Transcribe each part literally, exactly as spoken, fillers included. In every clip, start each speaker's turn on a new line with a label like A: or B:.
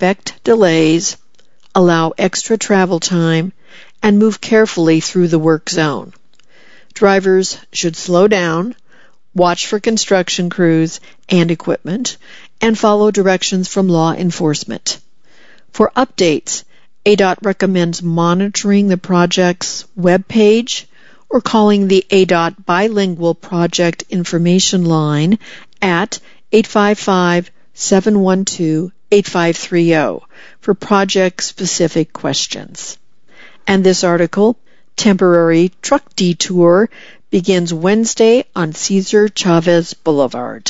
A: expect delays, allow extra travel time, and move carefully through the work zone. Drivers should slow down, watch for construction crews and equipment, and follow directions from law enforcement. For updates, A D O T recommends monitoring the project's web page or calling the A D O T Bilingual Project Information Line at eight five five, seven one two, eight five three zero for project-specific questions. And this article, Temporary Truck Detour, begins Wednesday on Cesar Chavez Boulevard.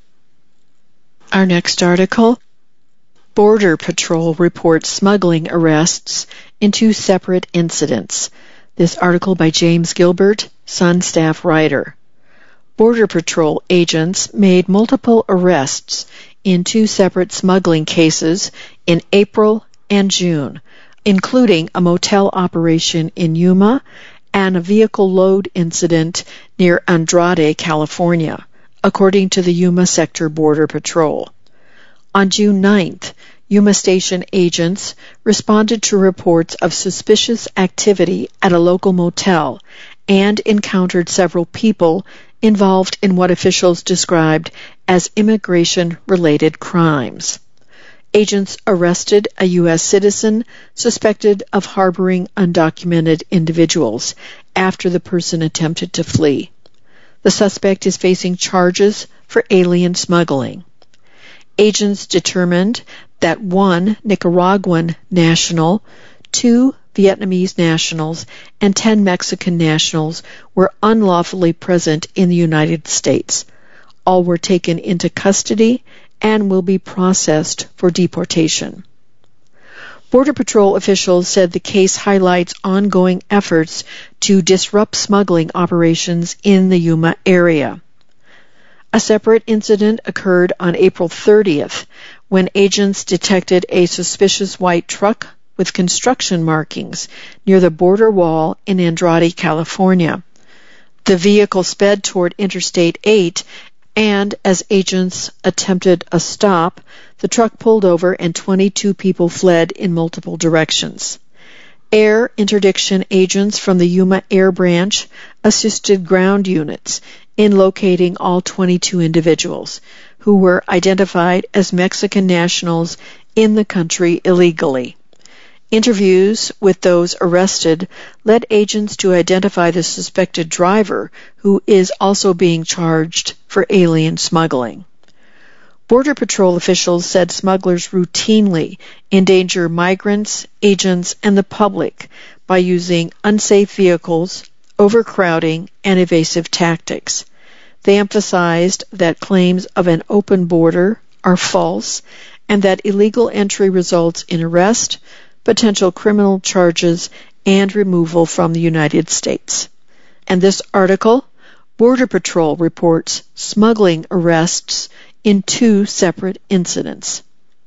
A: Our next article, Border Patrol reports smuggling arrests in two separate incidents. This article by James Gilbert, Sun staff writer. Border Patrol agents made multiple arrests in two separate smuggling cases in April and June, including a motel operation in Yuma and a vehicle load incident near Andrade, California, according to the Yuma Sector Border Patrol. On June ninth, Yuma Station agents responded to reports of suspicious activity at a local motel and encountered several people involved in what officials described as immigration-related crimes. Agents arrested a U S citizen suspected of harboring undocumented individuals after the person attempted to flee. The suspect is facing charges for alien smuggling. Agents determined that one Nicaraguan national, two Vietnamese nationals, and ten Mexican nationals were unlawfully present in the United States. All were taken into custody and will be processed for deportation. Border Patrol officials said the case highlights ongoing efforts to disrupt smuggling operations in the Yuma area. A separate incident occurred on April thirtieth when agents detected a suspicious white truck with construction markings near the border wall in Andrade, California. The vehicle sped toward Interstate eight, and as agents attempted a stop, the truck pulled over and twenty-two people fled in multiple directions. Air interdiction agents from the Yuma Air Branch assisted ground units in locating all twenty-two individuals, who were identified as Mexican nationals in the country illegally. Interviews with those arrested led agents to identify the suspected driver, who is also being charged for alien smuggling. Border Patrol officials said smugglers routinely endanger migrants, agents, and the public by using unsafe vehicles, overcrowding, and evasive tactics. They emphasized that claims of an open border are false and that illegal entry results in arrest, potential criminal charges, and removal from the United States. And this article, Border Patrol reports smuggling arrests in two separate incidents.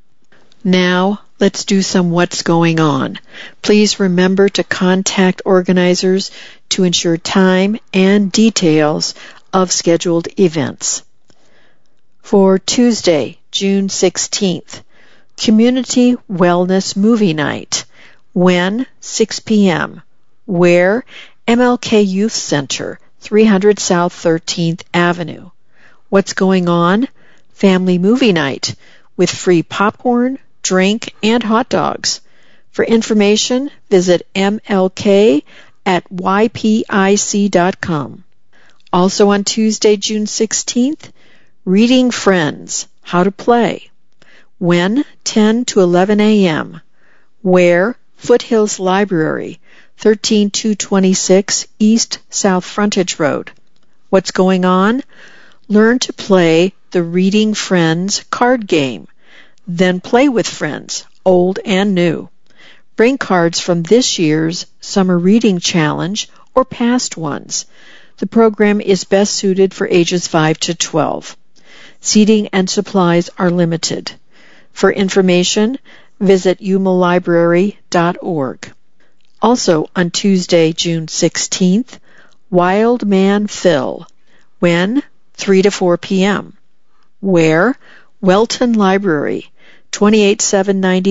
A: Now, let's do some what's going on. Please remember to contact organizers to ensure time and details of scheduled events. For Tuesday, June sixteenth, Community Wellness Movie Night. When? six p.m. Where? M L K Youth Center, three hundred South thirteenth Avenue. What's going on? Family movie night with free popcorn, drink, and hot dogs. For information, visit M L K at Y P I C dot com. Also on Tuesday, June sixteenth, Reading Friends, How to Play. When? ten to eleven a.m. Where? Foothills Library, thirteen two twenty-six East South Frontage Road. What's going on? Learn to play the Reading Friends card game. Then play with friends, old and new. Bring cards from this year's Summer Reading Challenge or past ones. The program is best suited for ages five to twelve. Seating and supplies are limited. For information, visit yuma library dot org. Also on Tuesday, June sixteenth, Wild Man Phil. When? three to four p.m. Where? Welton Library, twenty-eight seven ninety